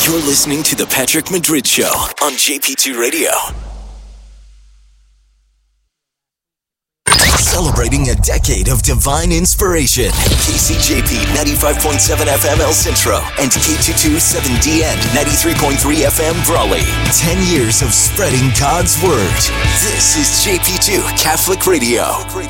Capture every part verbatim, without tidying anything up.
You're listening to The Patrick Madrid Show on J P two Radio. Celebrating a decade of divine inspiration. K C J P ninety-five point seven F M El Centro and K two twenty-seven D N ninety-three point three F M Brawley. Ten years of spreading God's Word. This is J P two Catholic Radio.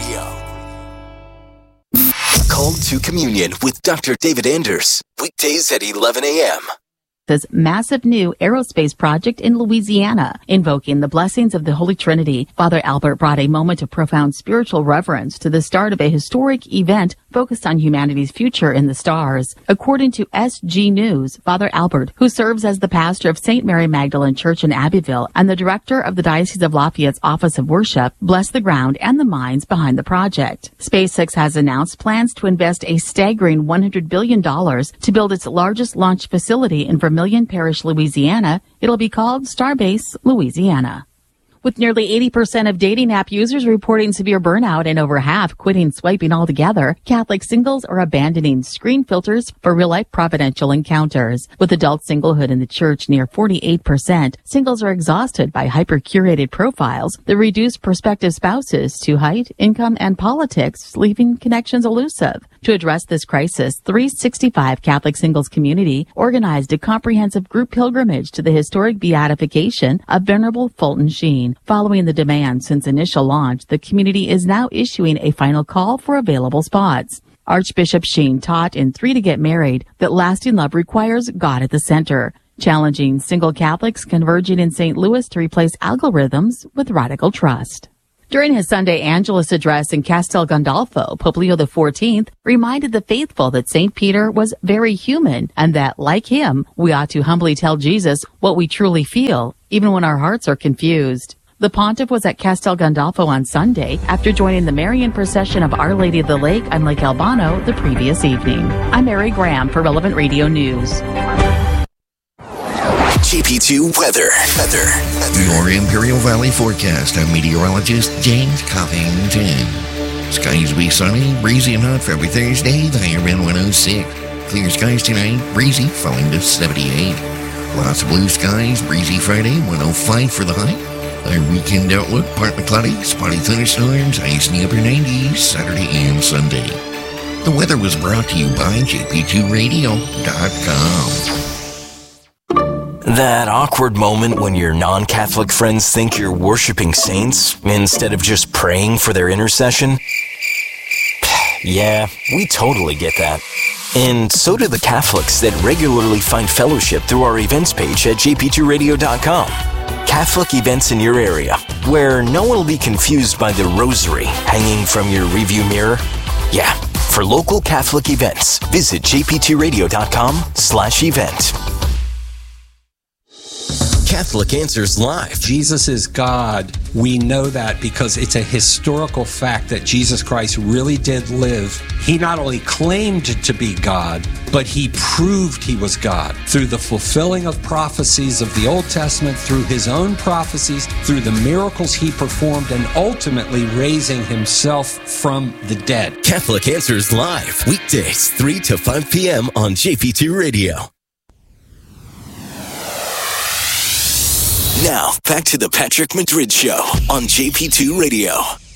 Call to Communion with Doctor David Anders. Weekdays at eleven a.m. This massive new aerospace project in Louisiana. Invoking the blessings of the Holy Trinity, Father Albert brought a moment of profound spiritual reverence to the start of a historic event focused on humanity's future in the stars. According to S G News, Father Albert, who serves as the pastor of Saint Mary Magdalene Church in Abbeville and the director of the Diocese of Lafayette's Office of Worship, blessed the ground and the minds behind the project. SpaceX has announced plans to invest a staggering one hundred billion dollars to build its largest launch facility in Vermilion Parish, Louisiana. It'll be called Starbase Louisiana. With nearly eighty percent of dating app users reporting severe burnout and over half quitting swiping altogether, Catholic singles are abandoning screen filters for real-life providential encounters. With adult singlehood in the church near forty-eight percent, singles are exhausted by hyper-curated profiles that reduce prospective spouses to height, income, and politics, leaving connections elusive. To address this crisis, three sixty-five Catholic Singles Community organized a comprehensive group pilgrimage to the historic beatification of Venerable Fulton Sheen. Following the demand since initial launch, the community is now issuing a final call for available spots. Archbishop Sheen taught in Three to Get Married that lasting love requires God at the center, challenging single Catholics converging in Saint Louis to replace algorithms with radical trust. During his Sunday Angelus address in Castel Gandolfo, Pope Leo the fourteenth reminded the faithful that Saint Peter was very human and that, like him, we ought to humbly tell Jesus what we truly feel, even when our hearts are confused. The pontiff was at Castel Gandolfo on Sunday after joining the Marian procession of Our Lady of the Lake on Lake Albano the previous evening. I'm Mary Graham for Relevant Radio News. J P two Weather. Weather. Your Imperial Valley forecast. I'm meteorologist James Covington. Skies will be sunny, breezy and hot for every Thursday. The higher wind one oh six. Clear skies tonight, breezy, falling to seventy-eight. Lots of blue skies, breezy Friday, one oh five for the high. Our weekend outlook, partly cloudy, spotty thunderstorms, ice in the upper nineties, Saturday and Sunday. The weather was brought to you by J P two radio dot com. That awkward moment when your non-Catholic friends think you're worshiping saints instead of just praying for their intercession? Yeah, we totally get that. And so do the Catholics that regularly find fellowship through our events page at J P two radio dot com. Catholic events in your area, where no one will be confused by the rosary hanging from your review mirror. Yeah, for local Catholic events, visit J P two radio dot com slash event. Catholic Answers Live. Jesus is God. We know that because it's a historical fact that Jesus Christ really did live. He not only claimed to be God, but he proved he was God through the fulfilling of prophecies of the Old Testament, through his own prophecies, through the miracles he performed, and ultimately raising himself from the dead. Catholic Answers Live. Weekdays, three to five p.m. on J P two Radio. Now, back to the Patrick Madrid Show on J P two Radio.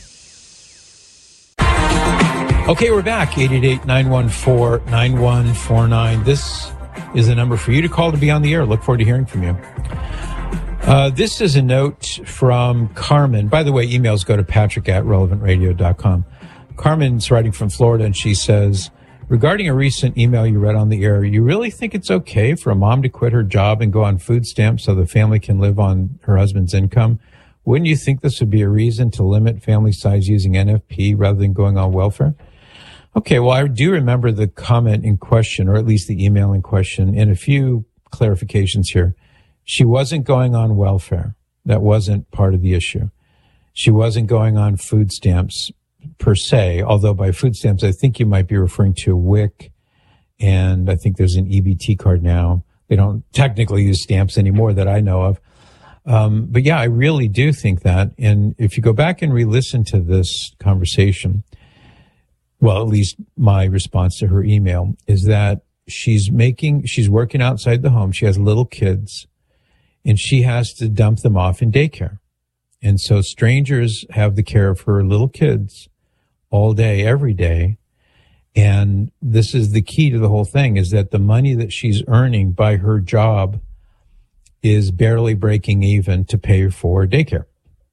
Okay, we're back. eight eight eight, nine one four, nine one four nine. This is the number for you to call to be on the air. Look forward to hearing from you. Uh, this is a note from Carmen. By the way, emails go to patrick at relevant radio dot com. Carmen's writing from Florida, and she says, regarding a recent email you read on the air, you really think it's okay for a mom to quit her job and go on food stamps so the family can live on her husband's income? Wouldn't you think this would be a reason to limit family size using N F P rather than going on welfare? Okay, well, I do remember the comment in question, or at least the email in question, and a few clarifications here. She wasn't going on welfare. That wasn't part of the issue. She wasn't going on food stamps per se, although by food stamps, I think you might be referring to W I C, and I think there's an E B T card now. They don't technically use stamps anymore that I know of. Um, but yeah, I really do think that. And if you go back and re-listen to this conversation, well, at least my response to her email is that she's making, she's working outside the home. She has little kids, and she has to dump them off in daycare. And so strangers have the care of her little kids all day, every day. And this is the key to the whole thing, is that the money that she's earning by her job is barely breaking even to pay for daycare.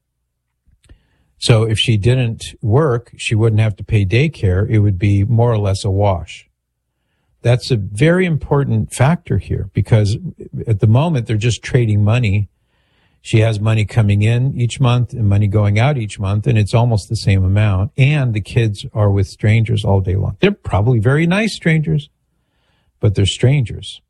So if she didn't work, she wouldn't have to pay daycare. It would be more or less a wash. That's a very important factor here, because at the moment they're just trading money. She has money coming in each month and money going out each month, and it's almost the same amount. And the kids are with strangers all day long. They're probably very nice strangers, but they're strangers.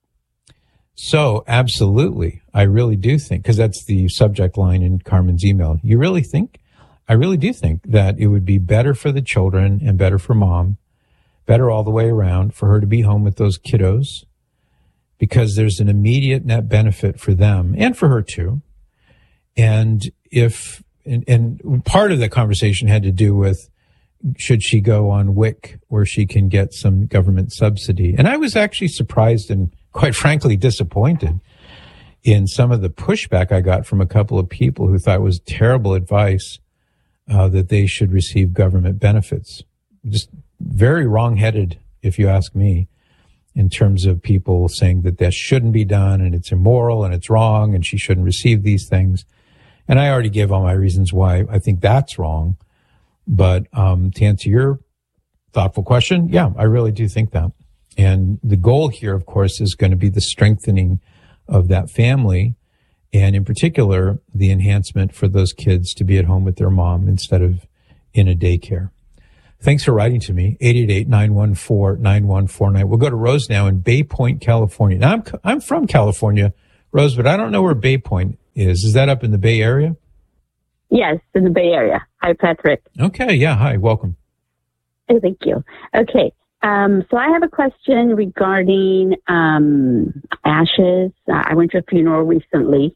So absolutely, I really do think, because that's the subject line in Carmen's email. You really think? I really do think that it would be better for the children and better for mom, better all the way around, for her to be home with those kiddos, because there's an immediate net benefit for them and for her too. And if, and, and part of the conversation had to do with, should she go on W I C where she can get some government subsidy? And I was actually surprised and quite frankly disappointed in some of the pushback I got from a couple of people who thought it was terrible advice uh, that they should receive government benefits. Just very wrong-headed, if you ask me, in terms of people saying that that shouldn't be done and it's immoral and it's wrong and she shouldn't receive these things. And I already gave all my reasons why I think that's wrong. But um, to answer your thoughtful question, yeah, I really do think that. And the goal here, of course, is going to be the strengthening of that family, and in particular, the enhancement for those kids to be at home with their mom instead of in a daycare. Thanks for writing to me, eight eight eight, nine one four, nine one four nine. We'll go to Rose now in Bay Point, California. Now, I'm I'm from California, Rose, but I don't know where Bay Point is. Is that up in the Bay Area? Yes, in the Bay Area. Hi, Patrick. Okay, yeah, hi, welcome. Oh, thank you. Okay, um, so I have a question regarding um, ashes. Uh, I went to a funeral recently,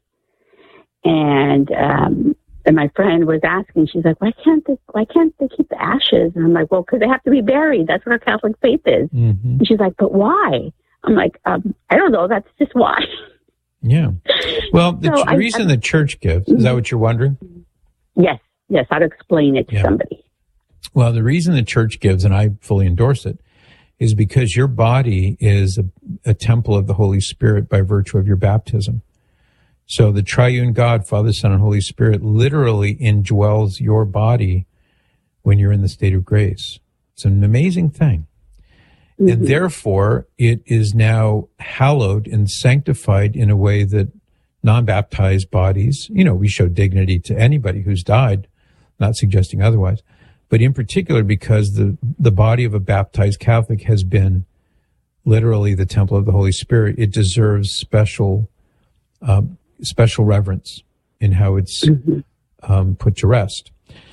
and um, and my friend was asking, she's like, why can't they, why can't they keep the ashes? And I'm like, well, because they have to be buried. That's what our Catholic faith is. Mm-hmm. And she's like, but why? I'm like, um, I don't know. That's just why. Yeah. Well, the so ch- I, reason I, the church gives, is that what you're wondering? Yes. Yes. How to explain it to yeah. somebody. Well, the reason the church gives, and I fully endorse it, is because your body is a, a temple of the Holy Spirit by virtue of your baptism. So the triune God, Father, Son, and Holy Spirit literally indwells your body when you're in the state of grace. It's an amazing thing. Mm-hmm. And therefore, it is now hallowed and sanctified in a way that non-baptized bodies, you know, we show dignity to anybody who's died, not suggesting otherwise, but in particular because the, the body of a baptized Catholic has been literally the temple of the Holy Spirit. It deserves special um, special reverence in how it's mm-hmm. um, put to rest.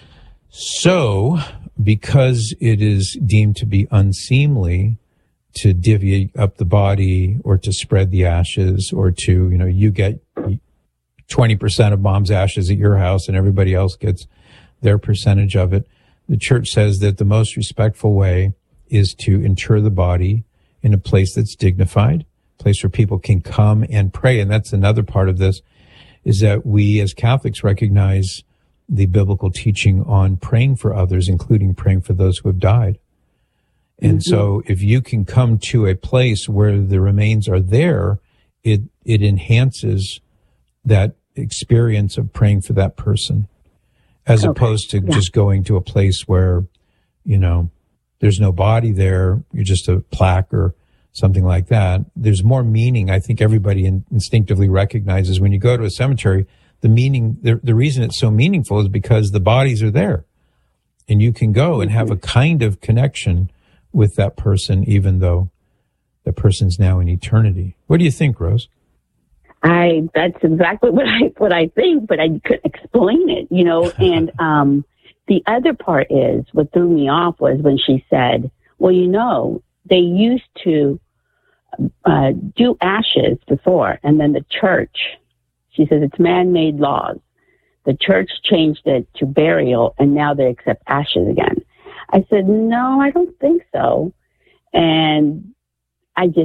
So, because it is deemed to be unseemly to divvy up the body or to spread the ashes or to, you know, you get twenty percent of mom's ashes at your house and everybody else gets their percentage of it, the church says that the most respectful way is to inter the body in a place that's dignified, a place where people can come and pray. And that's another part of this, is that we as Catholics recognize the biblical teaching on praying for others, including praying for those who have died. And mm-hmm. so if you can come to a place where the remains are there, it, it enhances that experience of praying for that person, as okay. opposed to yeah. just going to a place where, you know, there's no body there, you're just a plaque or something like that. There's more meaning. I think everybody in, instinctively recognizes when you go to a cemetery, the meaning, the, the reason it's so meaningful is because the bodies are there and you can go and have a kind of connection with that person, even though the person's now in eternity. What do you think, Rose? I, that's exactly what I, what I think, but I couldn't explain it, you know, and, um, the other part is what threw me off was when she said, well, you know, they used to, uh, do ashes before, and then the church, she says it's man-made laws. The church changed it to burial, and now they accept ashes again. I said, no, I don't think so. And I just,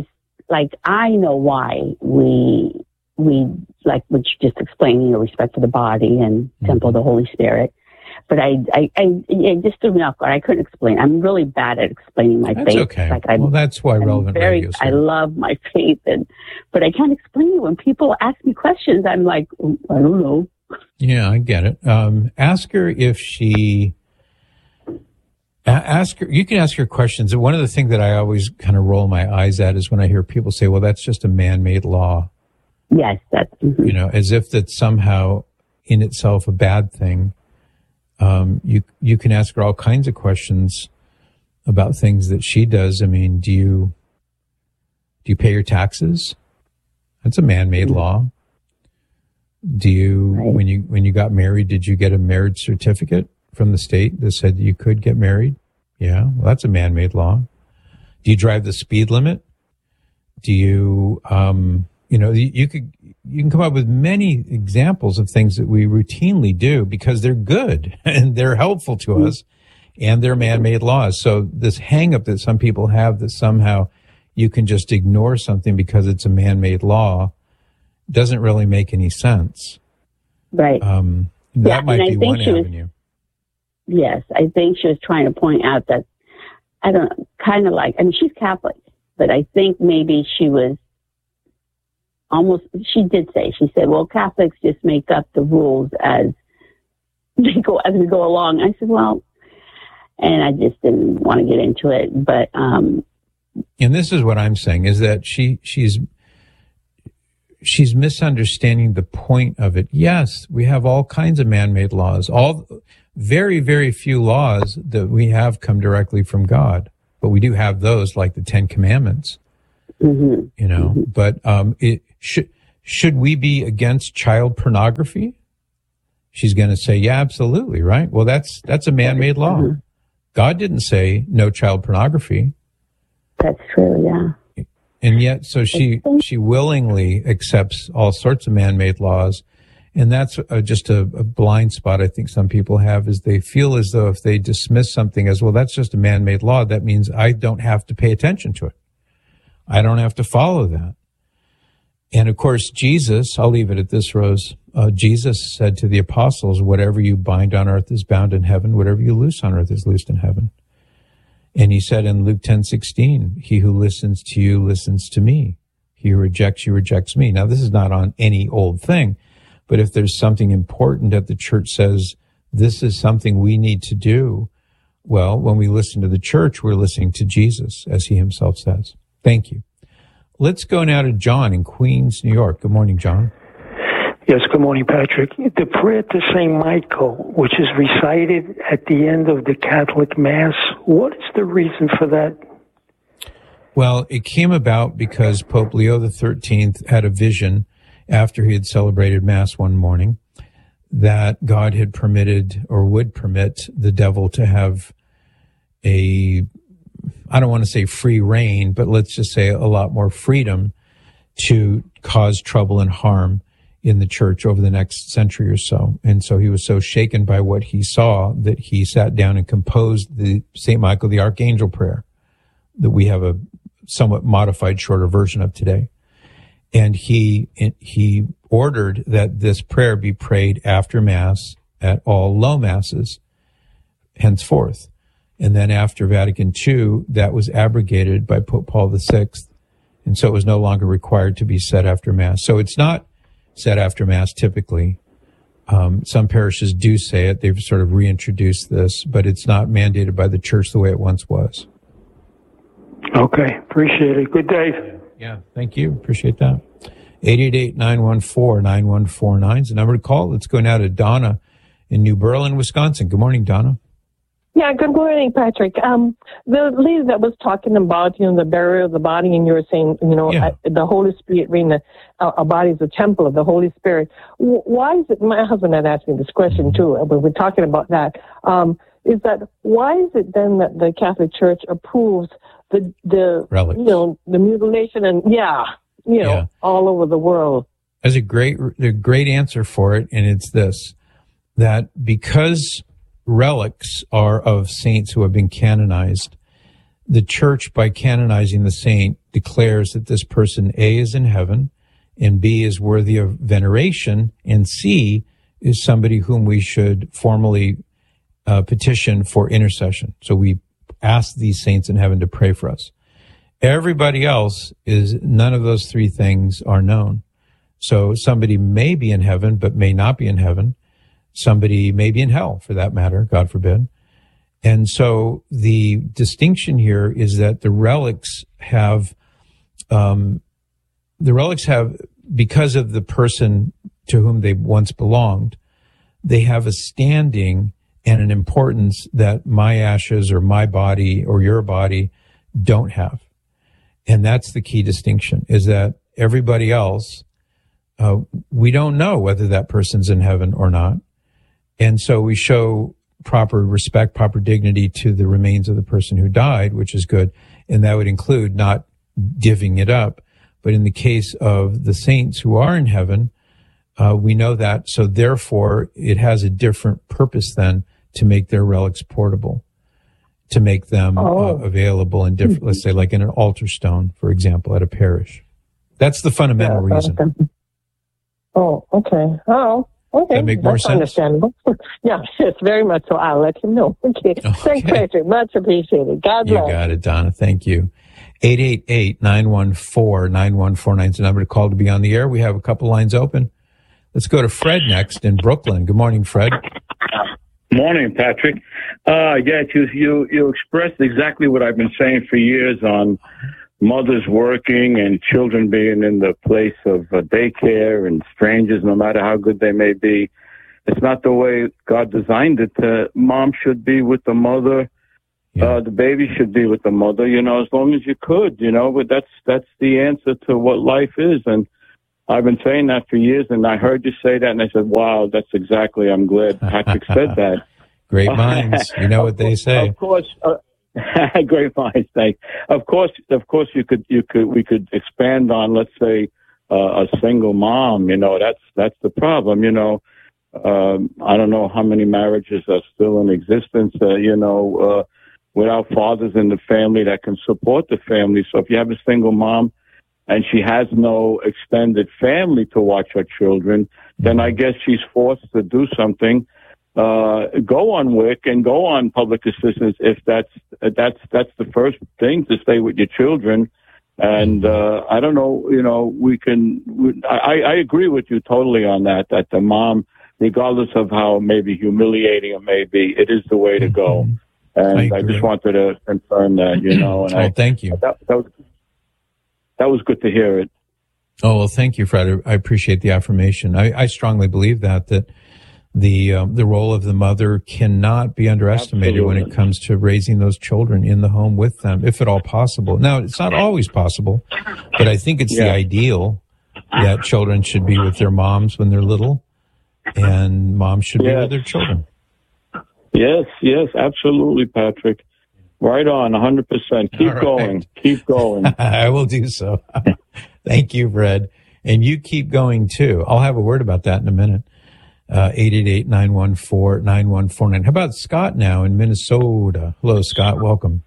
like, I know why we, we, like what you just explained, you know, respect for the body and mm-hmm. temple of the Holy Spirit. But I, I, I, it just threw me off guard. I couldn't explain. I'm really bad at explaining my that's faith. Okay. Like I'm, well, that's why I'm relevant very, radio. I love my faith, and but I can't explain it. When people ask me questions, I'm like, I don't know. Yeah, I get it. Um, ask her if she. Ask her. You can ask her questions. One of the things that I always kind of roll my eyes at is when I hear people say, "Well, that's just a man-made law." Yes, that's mm-hmm. you know, as if that's somehow in itself a bad thing. Um, you you can ask her all kinds of questions about things that she does. I mean, do you do you pay your taxes? That's a man-made mm-hmm. law. Do you right. when you when you got married, did you get a marriage certificate from the state that said you could get married? Yeah, well, that's a man-made law. Do you drive the speed limit? Do you um, you know you, you could. You can come up with many examples of things that we routinely do because they're good and they're helpful to us and they're man-made laws. So this hang-up that some people have that somehow you can just ignore something because it's a man-made law doesn't really make any sense. Right. Um, that yeah, might be one Was, avenue. yes, I think she was trying to point out that, I don't know, kind of like, I mean, she's Catholic, but I think maybe she was almost, she did say, she said, well, Catholics just make up the rules as they go, as we go along. I said, well, and I just didn't want to get into it, but, um, and this is what I'm saying is that she, she's, she's misunderstanding the point of it. Yes, we have all kinds of man-made laws. All very, very few laws that we have come directly from God, but we do have those like the Ten Commandments, mm-hmm. you know, mm-hmm. but, um, it, Should should we be against child pornography? She's going to say, yeah, absolutely, right? Well, that's that's a man-made law. Mm-hmm. God didn't say no child pornography. That's true, yeah. And yet, so she she willingly accepts all sorts of man-made laws, and that's uh, just a, a blind spot I think some people have is they feel as though if they dismiss something as, well, that's just a man-made law, that means I don't have to pay attention to it. I don't have to follow that. And of course, Jesus, I'll leave it at this, Rose. Uh, Jesus said to the apostles, whatever you bind on earth is bound in heaven. Whatever you loose on earth is loosed in heaven. And he said in Luke ten sixteen, he who listens to you listens to me. He who rejects you rejects me. Now, this is not on any old thing, but if there's something important that the church says, this is something we need to do, well, when we listen to the church, we're listening to Jesus, as he himself says. Thank you. Let's go now to John in Queens, New York. Good morning, John. Yes, good morning, Patrick. The prayer to Saint Michael, which is recited at the end of the Catholic Mass, what is the reason for that? Well, it came about because Pope Leo the thirteenth had a vision after he had celebrated Mass one morning that God had permitted or would permit the devil to have a I don't want to say free reign, but let's just say a lot more freedom to cause trouble and harm in the church over the next century or so. And so he was so shaken by what he saw that he sat down and composed the Saint Michael the Archangel prayer that we have a somewhat modified, shorter version of today. And he he ordered that this prayer be prayed after Mass at all low Masses henceforth. And then after Vatican Two, that was abrogated by Pope Paul the Sixth. And so it was no longer required to be said after Mass. So it's not said after Mass typically. Um, some parishes do say it. They've sort of reintroduced this, but it's not mandated by the church the way it once was. Okay. Appreciate it. Good day. Yeah. Thank you. Appreciate that. eight eight eight, nine one four, nine one four nine is the number to call. Let's go now to Donna in New Berlin, Wisconsin. Good morning, Donna. Yeah, good morning, Patrick. Um, the lady that was talking about, you know, the burial of the body, and you were saying, you know, yeah. uh, the Holy Spirit, being the, uh, our body is a temple of the Holy Spirit. W- why is it, my husband had asked me this question too, but we're talking about that, um, is that why is it then that the Catholic Church approves the, the relics, you know, the mutilation and, yeah, you know, yeah. all over the world? There's a great, a great answer for it, and it's this, that because relics are of saints who have been canonized, the church, by canonizing the saint, declares that this person, A, is in heaven, and B, is worthy of veneration, and C, is somebody whom we should formally uh, petition for intercession. So we ask these saints in heaven to pray for us. Everybody else is, none of those three things are known. So somebody may be in heaven, but may not be in heaven. Somebody may be in hell, for that matter, God forbid. And so the distinction here is that the relics have, um, the relics have, because of the person to whom they once belonged, they have a standing and an importance that my ashes or my body or your body don't have. And that's the key distinction, is that everybody else, uh, we don't know whether that person's in heaven or not. And so we show proper respect, proper dignity to the remains of the person who died, which is good. And that would include not divvying it up. But in the case of the saints who are in heaven, uh, we know that. So therefore, it has a different purpose then to make their relics portable, to make them oh. uh, available in different, let's say like in an altar stone, for example, at a parish. That's the fundamental yeah, reason. Oh, okay. Oh, okay. That make more That's sense? Understandable. Yeah, it's very much so. I'll let him know. Okay. okay. Thanks, Patrick. Much appreciated. God bless. You got it, Donna. Thank you. eight eight eight, nine one four, nine one four nine is the number to call to be on the air. We have a couple lines open. Let's go to Fred next in Brooklyn. Good morning, Fred. Morning, Patrick. Uh, yeah, you, you, you expressed exactly what I've been saying for years on mothers working and children being in the place of uh, daycare and strangers, no matter how good they may be. It's not the way God designed it. Uh, mom should be with the mother. Yeah. Uh, the baby should be with the mother, you know, as long as you could, you know, but that's, that's the answer to what life is. And I've been saying that for years, and I heard you say that, and I said, wow, that's exactly, I'm glad Patrick said that. Great minds. You know what they say. Of course. Uh, great minds. Thanks. Of course, of course, you could, you could, we could expand on, let's say, uh, a single mom, you know, that's, that's the problem, you know. Um, I don't know how many marriages are still in existence, uh, you know, uh, without fathers in the family that can support the family. So if you have a single mom and she has no extended family to watch her children, then I guess she's forced to do something. Uh, go on W I C and go on public assistance if that's, that's, that's the first thing, to stay with your children. And, uh, I don't know, you know, we can, we, I, I agree with you totally on that, that the mom, regardless of how maybe humiliating it may be, it is the way to go. And I, I just wanted to confirm that, you know. And oh, I, thank you. That, that, was, that was good to hear it. Oh, well, thank you, Fred. I appreciate the affirmation. I, I strongly believe that, that the um, the role of the mother cannot be underestimated Absolutely. When it comes to raising those children in the home with them, if at all possible. Now, it's not always possible, but I think it's yeah. the ideal that children should be with their moms when they're little, and moms should yes. be with their children. Yes, yes, absolutely, Patrick. Right on, one hundred percent. Keep right. going. Keep going. I will do so. Thank you, Fred. And you keep going, too. I'll have a word about that in a minute. Uh, eight eight eight, nine one four, nine one four nine. How about Scott now in Minnesota? Hello, Scott. Welcome.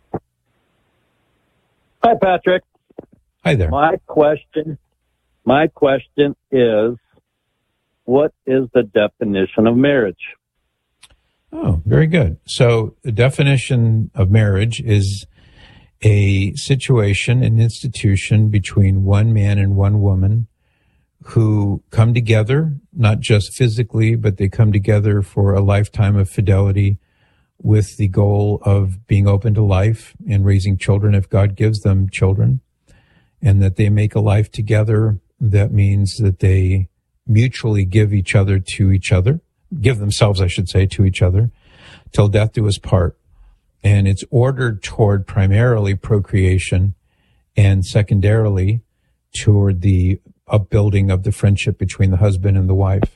Hi, Patrick. Hi there. My question, my question is, what is the definition of marriage? Oh, very good. So the definition of marriage is a situation, an institution between one man and one woman who come together, not just physically, but they come together for a lifetime of fidelity with the goal of being open to life and raising children if God gives them children, and that they make a life together. That means that they mutually give each other to each other, give themselves, I should say, to each other, till death do us part. And it's ordered toward primarily procreation and secondarily toward the upbuilding of the friendship between the husband and the wife.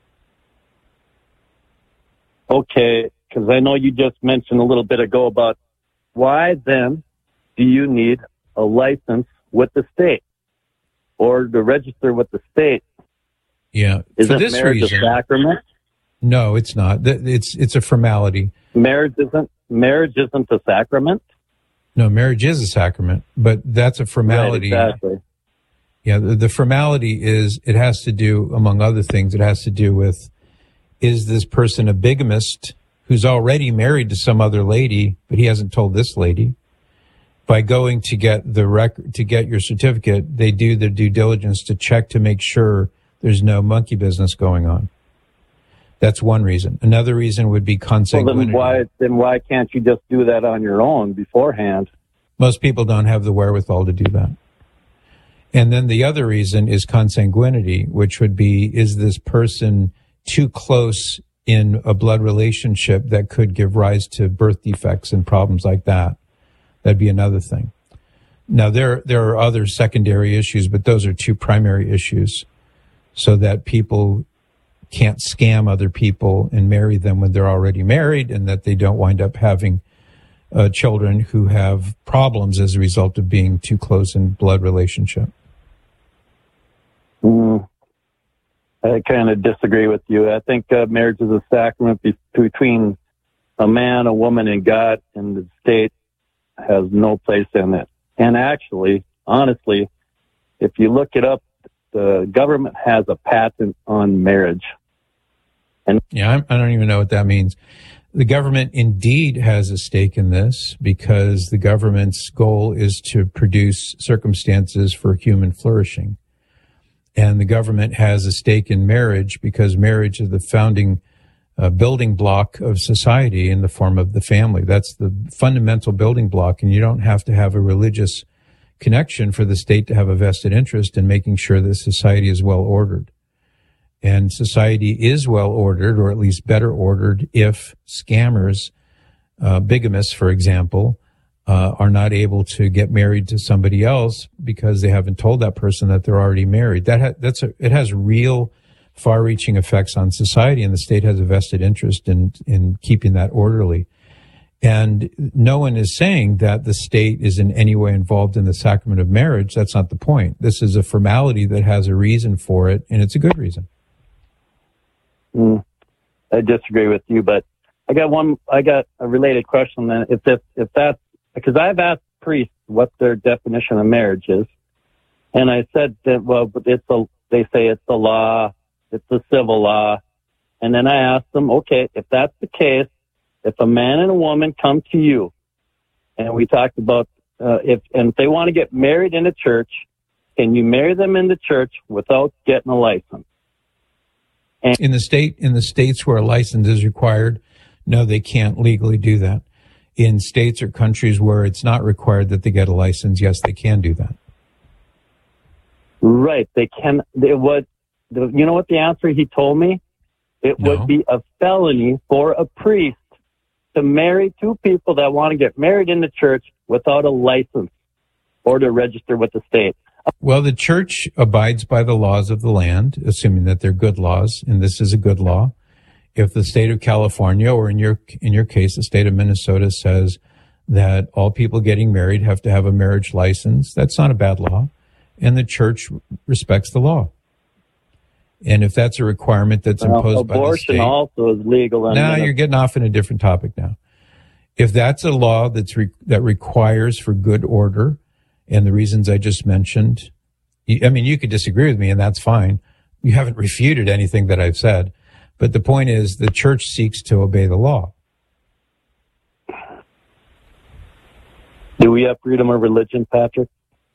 Okay, because I know you just mentioned a little bit ago about why then do you need a license with the state or to register with the state? Yeah, is for it this marriage reason, a sacrament? No, it's not. It's it's a formality. Marriage isn't marriage isn't a sacrament? No, marriage is a sacrament, but that's a formality. Right, exactly. Yeah, the, the formality is, it has to do, among other things, it has to do with, is this person a bigamist who's already married to some other lady, but he hasn't told this lady? By going to get the record, to get your certificate, they do their due diligence to check to make sure there's no monkey business going on. That's one reason. Another reason would be consanguinity. Well, then why, then why can't you just do that on your own beforehand? Most people don't have the wherewithal to do that. And then the other reason is consanguinity, which would be, is this person too close in a blood relationship that could give rise to birth defects and problems like that? That'd be another thing. Now, there there are other secondary issues, but those are two primary issues, so that people can't scam other people and marry them when they're already married, and that they don't wind up having uh, children who have problems as a result of being too close in blood relationship. Mm, I kind of disagree with you. I think uh, marriage is a sacrament be- between a man, a woman, and God, and the state has no place in it. And actually, honestly, if you look it up, the government has a patent on marriage. And yeah, I'm, I don't even know what that means. The government indeed has a stake in this, because the government's goal is to produce circumstances for human flourishing. And the government has a stake in marriage because marriage is the founding uh, building block of society in the form of the family. That's the fundamental building block, and you don't have to have a religious connection for the state to have a vested interest in making sure that society is well ordered. And society is well ordered, or at least better ordered, if scammers, uh, bigamists, for example, uh, are not able to get married to somebody else because they haven't told that person that they're already married. That ha- that's a, it has real far-reaching effects on society, and the state has a vested interest in in keeping that orderly. And no one is saying that the state is in any way involved in the sacrament of marriage. That's not the point. This is a formality that has a reason for it, and it's a good reason. Mm, I disagree with you, but I got one. I got a related question. Then, if if if that's because I've asked priests what their definition of marriage is, and I said that well, it's a. They say it's the law, it's the civil law, and then I asked them, okay, if that's the case, if a man and a woman come to you, and we talked about uh, if and if they want to get married in a church, can you marry them in the church without getting a license? And in the state, in the states where a license is required, no, they can't legally do that. In states or countries where it's not required that they get a license, yes, they can do that. Right, they can. They would. You know what the answer he told me? It No. would be a felony for a priest to marry two people that want to get married in the church without a license or to register with the state. Well, the church abides by the laws of the land, assuming that they're good laws, and this is a good law. If the state of California, or in your in your case, the state of Minnesota, says that all people getting married have to have a marriage license, that's not a bad law, and the church respects the law. And if that's a requirement that's Well, imposed by the abortion state, also is legal. in now Minnesota. you're getting off in a different topic now. If that's a law that's re- that requires for good order, and the reasons I just mentioned, you, I mean, you could disagree with me, and that's fine. You haven't refuted anything that I've said. But the point is, the church seeks to obey the law. Do we have freedom of religion, Patrick?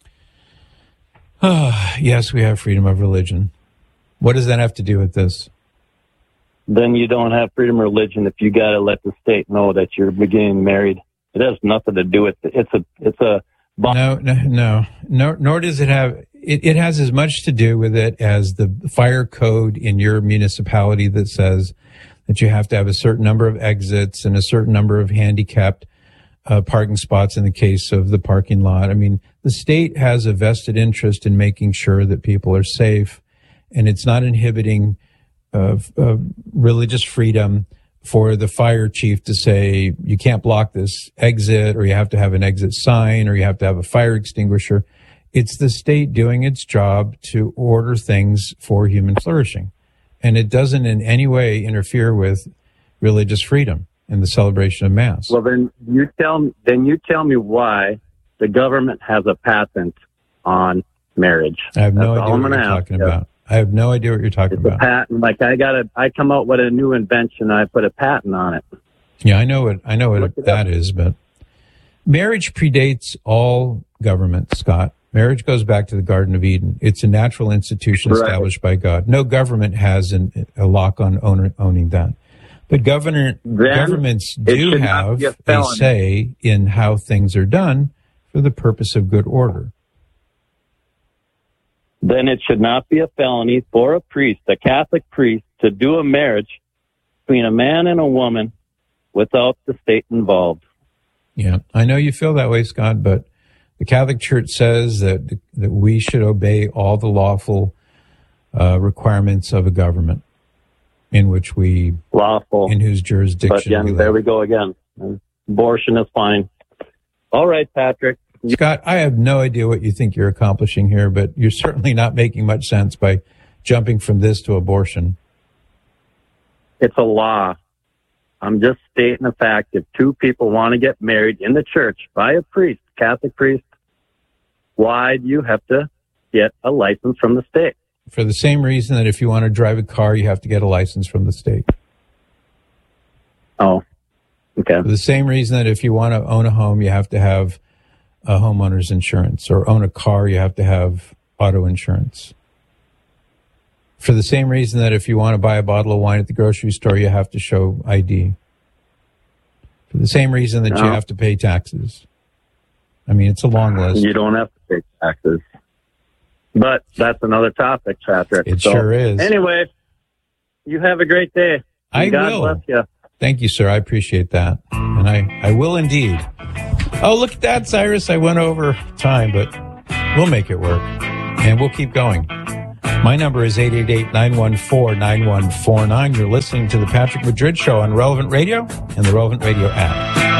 Yes, we have freedom of religion. What does that have to do with this? Then you don't have freedom of religion if you got to let the state know that you're getting married. It has nothing to do with it. It's a, it's a. No, no, no, no. Nor does it have. It, it has as much to do with it as the fire code in your municipality that says that you have to have a certain number of exits and a certain number of handicapped uh, parking spots in the case of the parking lot. I mean, the state has a vested interest in making sure that people are safe, and it's not inhibiting uh, uh, religious freedom for the fire chief to say you can't block this exit, or you have to have an exit sign, or you have to have a fire extinguisher. It's the state doing its job to order things for human flourishing. And it doesn't in any way interfere with religious freedom. in the celebration of Mass. Well, then you tell me, then you tell me why the government has a patent on marriage. I have no That's idea all what I'm you're gonna talking ask. about. I have no idea what you're talking It's a about. patent. Like I got a, I come out with a new invention, I put a patent on it. Yeah, I know what I know what Look it that up. is, but marriage predates all government, Scott. Marriage goes back to the Garden of Eden. It's a natural institution Right. established by God. No government has an, a lock on owner, owning that. But governor, Then governments it do should not have be a a felony. say in how things are done for the purpose of good order. Then it should not be a felony for a priest, a Catholic priest, to do a marriage between a man and a woman without the state involved. Yeah, I know you feel that way, Scott, but the Catholic Church says that that we should obey all the lawful uh, requirements of a government in which we, Lawful. in whose But jurisdiction yeah, we there live. we go again. Abortion is fine. All right, Patrick. Scott, I have no idea what you think you're accomplishing here, but you're certainly not making much sense by jumping from this to abortion. It's a law. I'm just stating the fact if two people want to get married in the church by a priest, Catholic priest, why do you have to get a license from the state? For the same reason that if you want to drive a car, you have to get a license from the state. Oh, okay. For the same reason that if you want to own a home, you have to have a homeowner's insurance, or own a car, you have to have auto insurance. For the same reason that if you want to buy a bottle of wine at the grocery store, you have to show I D. For the same reason that No. you have to pay taxes. I mean, it's a long list. You don't have to pay taxes. But that's another topic, Patrick. It So, sure is. Anyway, you have a great day. I God will. bless you. Thank you, sir. I appreciate that. And I, I will indeed. Oh, look at that, Cyrus. I went over time, but we'll make it work. And we'll keep going. My number is eight eight eight, nine one four, nine one four nine. You're listening to the Patrick Madrid Show on Relevant Radio and the Relevant Radio app.